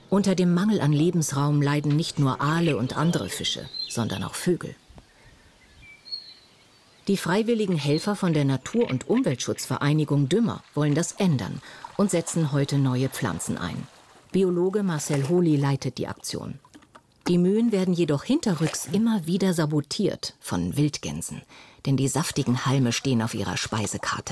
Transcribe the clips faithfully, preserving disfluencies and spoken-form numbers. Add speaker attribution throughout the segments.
Speaker 1: Unter dem Mangel an Lebensraum leiden nicht nur Aale und andere Fische, sondern auch Vögel. Die freiwilligen Helfer von der Natur- und Umweltschutzvereinigung Dümmer wollen das ändern und setzen heute neue Pflanzen ein. Biologe Marcel Holy leitet die Aktion. Die Mühen werden jedoch hinterrücks immer wieder sabotiert von Wildgänsen, denn die saftigen Halme stehen auf ihrer Speisekarte.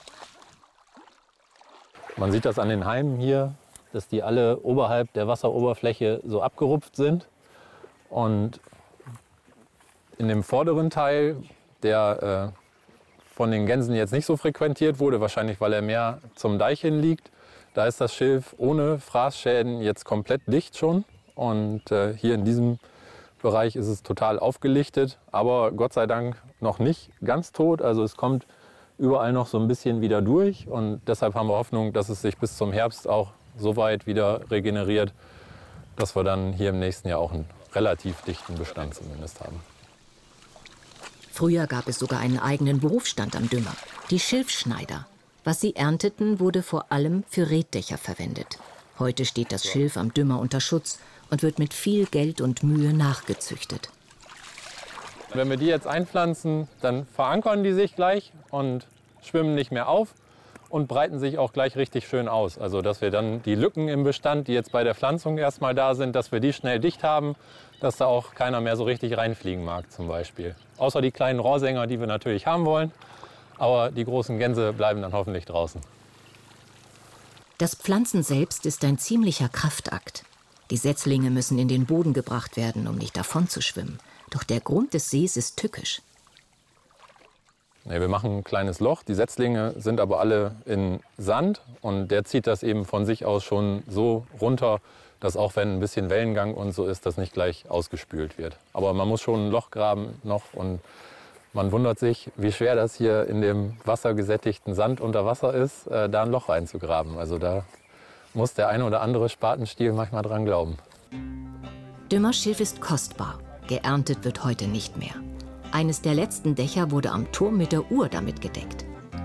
Speaker 2: Man sieht das an den Halmen hier, dass die alle oberhalb der Wasseroberfläche so abgerupft sind. Und in dem vorderen Teil, der äh, von den Gänsen jetzt nicht so frequentiert wurde, wahrscheinlich weil er mehr zum Deich hin liegt, da ist das Schilf ohne Fraßschäden jetzt komplett dicht schon. Und äh, hier in diesem Bereich ist es total aufgelichtet, aber Gott sei Dank noch nicht ganz tot. Also es kommt überall noch so ein bisschen wieder durch. Und deshalb haben wir Hoffnung, dass es sich bis zum Herbst auch so weit wieder regeneriert, dass wir dann hier im nächsten Jahr auch einen relativ dichten Bestand zumindest haben.
Speaker 1: Früher gab es sogar einen eigenen Berufsstand am Dümmer, die Schilfschneider. Was sie ernteten, wurde vor allem für Reetdächer verwendet. Heute steht das Schilf am Dümmer unter Schutz und wird mit viel Geld und Mühe nachgezüchtet.
Speaker 2: Wenn wir die jetzt einpflanzen, dann verankern die sich gleich und schwimmen nicht mehr auf und breiten sich auch gleich richtig schön aus. Also dass wir dann die Lücken im Bestand, die jetzt bei der Pflanzung erstmal da sind, dass wir die schnell dicht haben, dass da auch keiner mehr so richtig reinfliegen mag zum Beispiel. Außer die kleinen Rohrsänger, die wir natürlich haben wollen, aber die großen Gänse bleiben dann hoffentlich draußen.
Speaker 1: Das Pflanzen selbst ist ein ziemlicher Kraftakt. Die Setzlinge müssen in den Boden gebracht werden, um nicht davon zu schwimmen. Doch der Grund des Sees ist tückisch.
Speaker 2: Nee, wir machen ein kleines Loch. Die Setzlinge sind aber alle in Sand. Und der zieht das eben von sich aus schon so runter, dass auch wenn ein bisschen Wellengang und so ist, das nicht gleich ausgespült wird. Aber man muss schon ein Loch graben noch. Und man wundert sich, wie schwer das hier in dem wassergesättigten Sand unter Wasser ist, äh, da ein Loch reinzugraben. Also da muss der eine oder andere Spatenstiel manchmal dran glauben.
Speaker 1: Dümmerschilf ist kostbar. Geerntet wird heute nicht mehr. Eines der letzten Dächer wurde am Turm mit der Uhr damit gedeckt.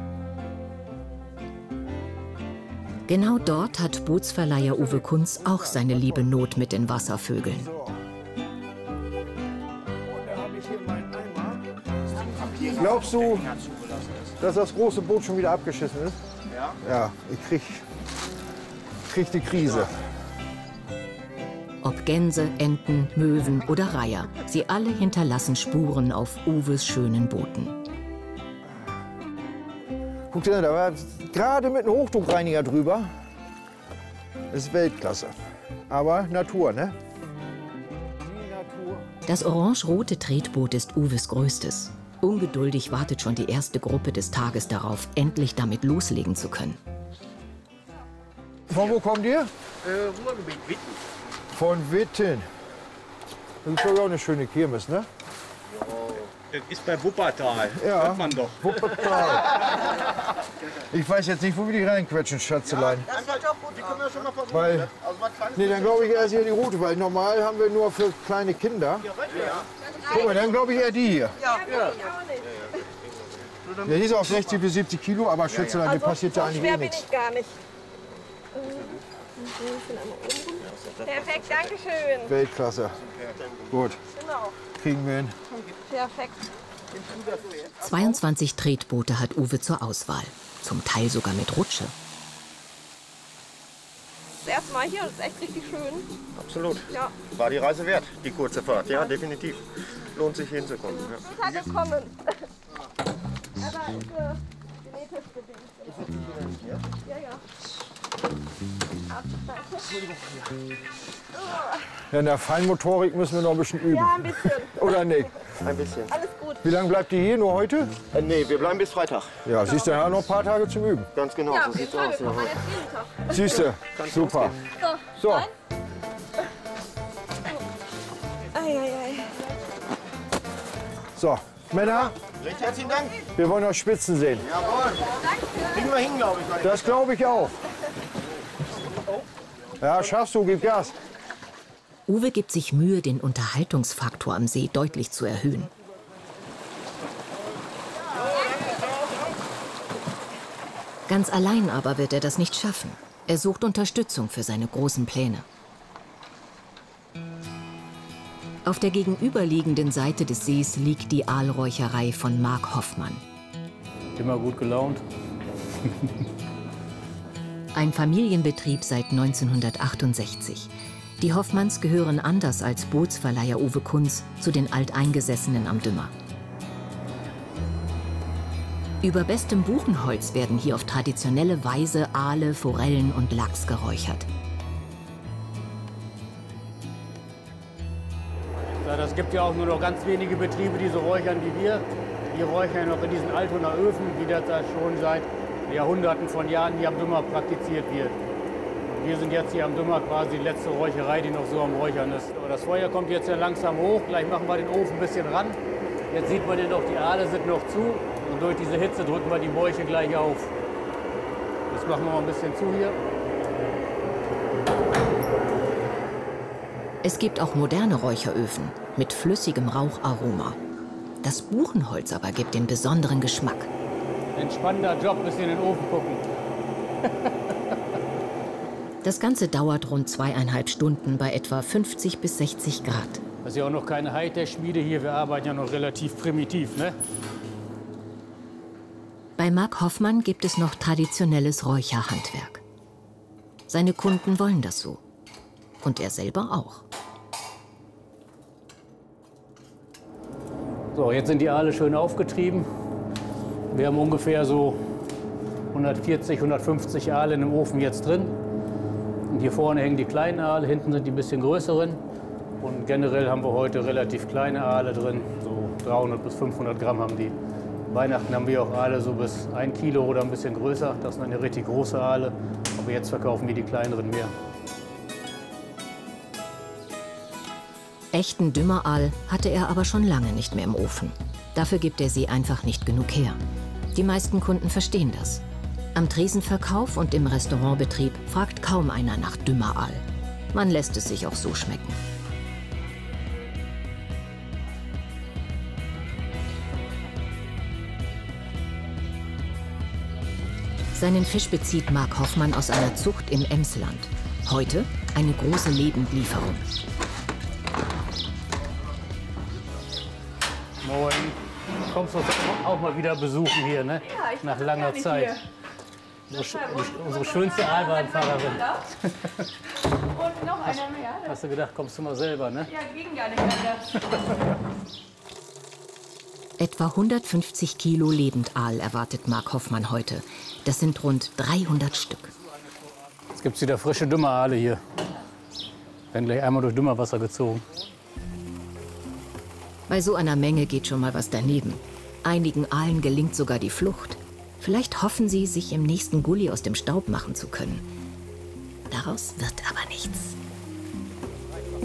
Speaker 1: Genau dort hat Bootsverleiher Uwe Kunz auch seine liebe Not mit den Wasservögeln.
Speaker 3: Glaubst du, dass das große Boot schon wieder abgeschissen ist?
Speaker 4: Ja.
Speaker 3: Ja, ich krieg, krieg die Krise.
Speaker 1: Ob Gänse, Enten, Möwen oder Reiher, sie alle hinterlassen Spuren auf Uwes schönen Booten.
Speaker 3: Guck dir, da war gerade mit einem Hochdruckreiniger drüber. Das ist Weltklasse. Aber Natur, ne? Die Natur.
Speaker 1: Das orange-rote Tretboot ist Uwes größtes. Ungeduldig wartet schon die erste Gruppe des Tages darauf, endlich damit loslegen zu können.
Speaker 3: Von wo kommt ihr?
Speaker 4: Äh, Ruhrgebiet, Witten.
Speaker 3: Von Witten. Das ist doch auch eine schöne Kirmes, ne?
Speaker 4: Das ist bei Wuppertal.
Speaker 3: Ja.
Speaker 4: Hört man doch.
Speaker 3: Wuppertal. Ich weiß jetzt nicht, wo wir die reinquetschen, Schatzelein.
Speaker 4: Das ist halt auch gut, die können wir schon mal versuchen.
Speaker 3: Weil, nee, dann glaube ich erst hier die Route, weil normal haben wir nur für kleine Kinder.
Speaker 4: Ja.
Speaker 3: Guck mal, dann glaube ich eher die hier.
Speaker 4: Ja. Ja.
Speaker 3: Ja, die ist auch sechzig bis siebzig Kilo, aber Schätzelein,
Speaker 5: Also,
Speaker 3: die passiert ja
Speaker 5: so
Speaker 3: eigentlich
Speaker 5: schwer
Speaker 3: eh
Speaker 5: bin
Speaker 3: nichts.
Speaker 5: ich gar nicht. Perfekt, danke schön.
Speaker 3: Weltklasse. Gut,
Speaker 5: Genau,
Speaker 3: kriegen wir hin.
Speaker 5: perfekt.
Speaker 1: zweiundzwanzig Tretboote hat Uwe zur Auswahl. Zum Teil sogar mit Rutsche.
Speaker 5: Das erste Mal hier, das ist echt richtig schön.
Speaker 4: Absolut.
Speaker 5: Ja,
Speaker 4: War die Reise wert, die kurze Fahrt. Ja, definitiv. Lohnt sich hinzukommen. Ja.
Speaker 5: total gekommen. Aber ist äh, genetisch bedingt. Ja, ja.
Speaker 3: Ja, in der Feinmotorik müssen wir noch ein bisschen üben.
Speaker 5: Ja, ein bisschen.
Speaker 3: Oder nicht?
Speaker 4: Ein bisschen.
Speaker 5: Alles gut.
Speaker 3: Wie lange bleibt ihr hier? Nur heute?
Speaker 4: Äh, nee, wir bleiben bis Freitag.
Speaker 3: Ja, siehst du, ja, noch ein paar Tage zum Üben.
Speaker 4: Ganz genau,
Speaker 5: Ja,
Speaker 4: so
Speaker 5: auf jeden
Speaker 4: sieht's
Speaker 5: Fall.
Speaker 4: aus.
Speaker 5: Wir
Speaker 4: Ja.
Speaker 5: kommen jetzt jeden Tag.
Speaker 3: Siehst du? Super.
Speaker 5: So.
Speaker 3: So,
Speaker 5: Nein? Eieiei.
Speaker 3: so. Männer,
Speaker 4: Recht herzlichen Dank.
Speaker 3: wir wollen euch Spitzen sehen.
Speaker 4: Jawohl. Kriegen wir hin, glaube ich.
Speaker 3: Das glaube ich auch. Ja, schaffst du, gib Gas.
Speaker 1: Uwe gibt sich Mühe, den Unterhaltungsfaktor am See deutlich zu erhöhen. Ganz allein aber wird er das nicht schaffen. Er sucht Unterstützung für seine großen Pläne. Auf der gegenüberliegenden Seite des Sees liegt die Aalräucherei von Mark Hoffmann.
Speaker 6: Immer gut gelaunt.
Speaker 1: Ein Familienbetrieb seit neunzehnhundertachtundsechzig. Die Hoffmanns gehören anders als Bootsverleiher Uwe Kunz zu den Alteingesessenen am Dümmer. Über bestem Buchenholz werden hier auf traditionelle Weise Aale, Forellen und Lachs geräuchert.
Speaker 6: Ja, das gibt ja auch nur noch ganz wenige Betriebe, die so räuchern wie wir. Die räuchern noch in diesen Altoner Öfen, wie das da schon seit Jahrhunderten von Jahren hier am Dümmer praktiziert wird. Und wir sind jetzt hier am Dümmer quasi die letzte Räucherei, die noch so am Räuchern ist. Aber das Feuer kommt jetzt ja langsam hoch, gleich machen wir den Ofen ein bisschen ran. Jetzt sieht man ja noch, die Aale sind noch zu und durch diese Hitze drücken wir die Bäuche gleich auf. Jetzt machen wir mal ein bisschen zu hier.
Speaker 1: Es gibt auch moderne Räucheröfen mit flüssigem Raucharoma. Das Buchenholz aber gibt den besonderen Geschmack.
Speaker 6: Entspannender Job, bis in den Ofen gucken.
Speaker 1: Das Ganze dauert rund zweieinhalb Stunden bei etwa fünfzig bis sechzig Grad.
Speaker 6: Das ist ja auch noch keine Hightech-Schmiede hier, wir arbeiten ja noch relativ primitiv, ne?
Speaker 1: Bei Mark Hoffmann gibt es noch traditionelles Räucherhandwerk. Seine Kunden wollen das so. Und er selber auch.
Speaker 6: So, jetzt sind die Aale schön aufgetrieben. Wir haben ungefähr so hundertvierzig, hundertfünfzig Aale in dem Ofen jetzt drin. Und hier vorne hängen die kleinen Aale, hinten sind die ein bisschen größeren. Und generell haben wir heute relativ kleine Aale drin, so dreihundert bis fünfhundert Gramm haben die. Weihnachten haben wir auch Aale so bis ein Kilo oder ein bisschen größer. Das sind eine richtig große Aale, aber jetzt verkaufen wir die kleineren mehr.
Speaker 1: Echten Dümmeraal hatte er aber schon lange nicht mehr im Ofen. Dafür gibt der See einfach nicht genug her. Die meisten Kunden verstehen das. Am Tresenverkauf und im Restaurantbetrieb fragt kaum einer nach Dümmeraal. Man lässt es sich auch so schmecken. Seinen Fisch bezieht Mark Hoffmann aus einer Zucht im Emsland. Heute eine große Lebendlieferung.
Speaker 6: Moin. Kommst du uns auch mal wieder besuchen hier, ne?
Speaker 5: Ja, ich
Speaker 6: nach
Speaker 5: war
Speaker 6: langer
Speaker 5: gar nicht
Speaker 6: Zeit.
Speaker 5: hier.
Speaker 6: Unsere, unsere schönste Aalbahnfahrerin.
Speaker 5: Und noch einer mehr.
Speaker 6: Hast du gedacht, kommst du mal selber, ne?
Speaker 5: Ja, ging gar nicht anders.
Speaker 1: Etwa hundertfünfzig Kilo Lebendaal erwartet Mark Hoffmann heute. Das sind rund dreihundert Stück.
Speaker 6: Jetzt gibt es wieder frische Dümmeraale hier. Werden gleich einmal durch Dümmerwasser gezogen.
Speaker 1: Bei so einer Menge geht schon mal was daneben. Einigen Aalen gelingt sogar die Flucht. Vielleicht hoffen sie, sich im nächsten Gully aus dem Staub machen zu können. Daraus wird aber nichts.